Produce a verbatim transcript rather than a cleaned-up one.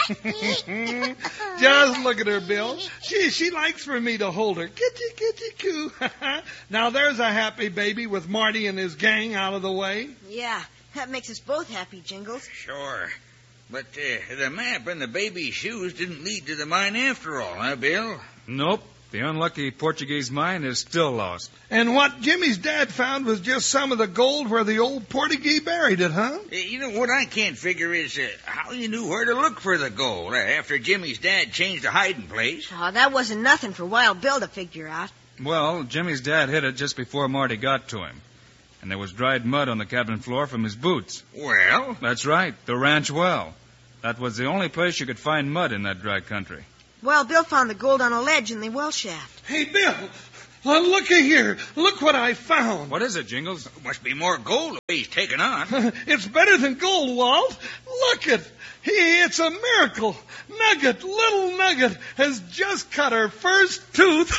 Just look at her, Bill. She she likes for me to hold her. Kitty, kitty, coo. Now there's a happy baby with Marty and his gang out of the way. Yeah, that makes us both happy, Jingles. Sure. But uh, the map and the baby's shoes didn't lead to the mine after all, huh, Bill? Nope. The unlucky Portuguese mine is still lost. And what Jimmy's dad found was just some of the gold where the old Portuguese buried it, huh? Uh, you know, what I can't figure is uh, how you knew where to look for the gold uh, after Jimmy's dad changed the hiding place. Oh, that wasn't nothing for Wild Bill to figure out. Well, Jimmy's dad hid it just before Marty got to him. And there was dried mud on the cabin floor from his boots. Well? That's right, the ranch well. That was the only place you could find mud in that dry country. Well, Bill found the gold on a ledge in the well shaft. Hey, Bill, well, looky here. Look what I found. What is it, Jingles? Must be more gold he's taken on. It's better than gold, Walt. Look it. Hey, it's a miracle. Nugget, little Nugget, has just cut her first tooth.